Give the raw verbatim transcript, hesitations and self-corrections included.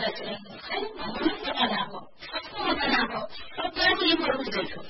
है, है, मलाई पता ना हो, सबको पता ना हो, सब तरह की ये मरूज देखो